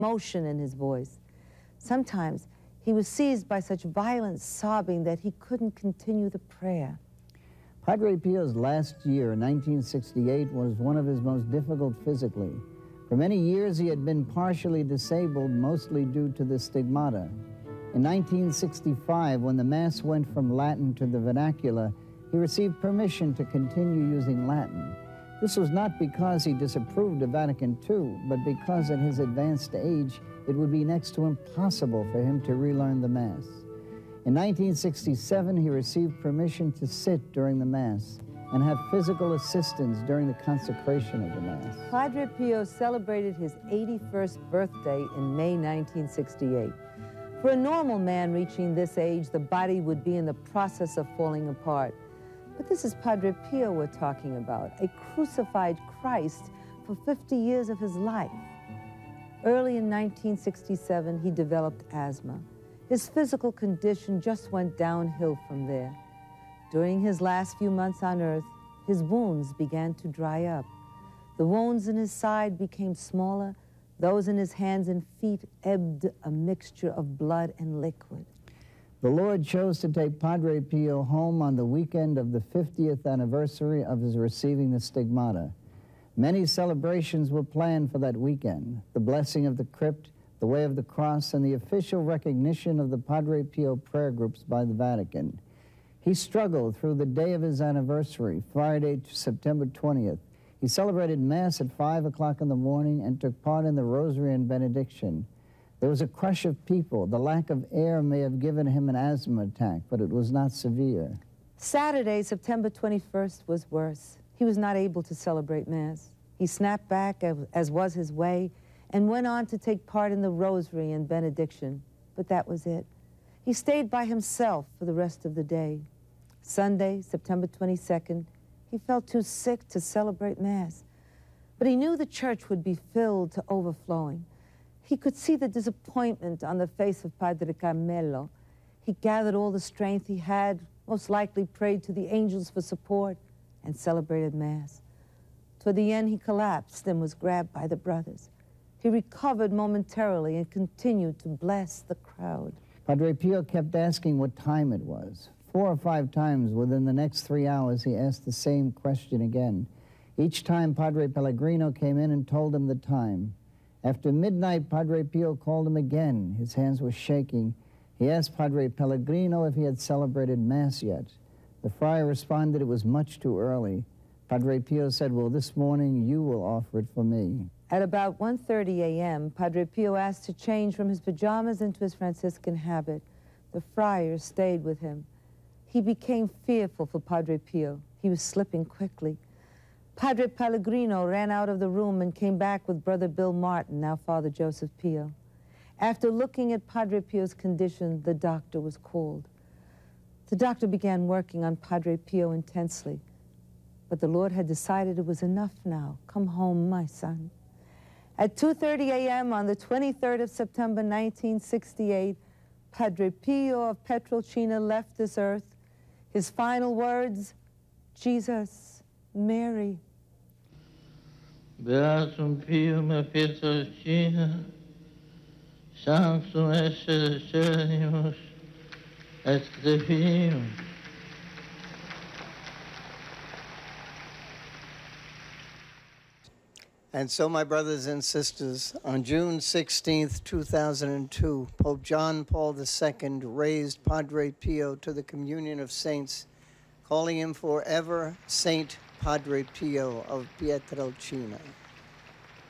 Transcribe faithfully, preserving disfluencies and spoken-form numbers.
emotion in his voice. Sometimes he was seized by such violent sobbing that he couldn't continue the prayer. Padre Pio's last year, nineteen sixty-eight, was one of his most difficult physically. For many years, he had been partially disabled, mostly due to the stigmata. In nineteen sixty-five, when the Mass went from Latin to the vernacular, he received permission to continue using Latin. This was not because he disapproved of Vatican Two, but because at his advanced age, it would be next to impossible for him to relearn the Mass. In nineteen sixty-seven, he received permission to sit during the Mass and have physical assistance during the consecration of the Mass. Padre Pio celebrated his eighty-first birthday in May nineteen sixty-eight. For a normal man reaching this age, the body would be in the process of falling apart. But this is Padre Pio we're talking about, a crucified Christ for fifty years of his life. Early in nineteen sixty-seven, he developed asthma. His physical condition just went downhill from there. During his last few months on earth, his wounds began to dry up. The wounds in his side became smaller. Those in his hands and feet ebbed a mixture of blood and liquid. The Lord chose to take Padre Pio home on the weekend of the fiftieth anniversary of his receiving the stigmata. Many celebrations were planned for that weekend: the blessing of the crypt, the Way of the Cross, and the official recognition of the Padre Pio prayer groups by the Vatican. He struggled through the day of his anniversary, Friday, September twentieth. He celebrated Mass at five o'clock in the morning and took part in the Rosary and Benediction. There was a crush of people. The lack of air may have given him an asthma attack, but it was not severe. Saturday, September twenty-first, was worse. He was not able to celebrate Mass. He snapped back, as was his way, and went on to take part in the Rosary and Benediction. But that was it. He stayed by himself for the rest of the day. Sunday, September twenty-second, he felt too sick to celebrate Mass. But he knew the church would be filled to overflowing. He could see the disappointment on the face of Padre Carmelo. He gathered all the strength he had, most likely prayed to the angels for support, and celebrated Mass. Toward the end, he collapsed and was grabbed by the brothers. He recovered momentarily and continued to bless the crowd. Padre Pio kept asking what time it was. Four or five times within the next three hours, he asked the same question again. Each time, Padre Pellegrino came in and told him the time. After midnight, Padre Pio called him again. His hands were shaking. He asked Padre Pellegrino if he had celebrated Mass yet. The friar responded it was much too early. Padre Pio said, well, this morning you will offer it for me. At about one thirty a m, Padre Pio asked to change from his pajamas into his Franciscan habit. The friar stayed with him. He became fearful for Padre Pio. He was slipping quickly. Padre Pellegrino ran out of the room and came back with Brother Bill Martin, now Father Joseph Pio. After looking at Padre Pio's condition, the doctor was called. The doctor began working on Padre Pio intensely. But the Lord had decided it was enough now. Come home, my son. At two thirty a m on the twenty-third of September nineteen sixty-eight, Padre Pio of Pietrelcina left this earth. His final words, Jesus, Mary. Beatum Pium a Pietrelcina, sanctum esse celimus et Deum. And so, my brothers and sisters, on June sixteenth, two thousand two, Pope John Paul the Second raised Padre Pio to the communion of saints, calling him forever Saint Padre Pio of Pietrelcina.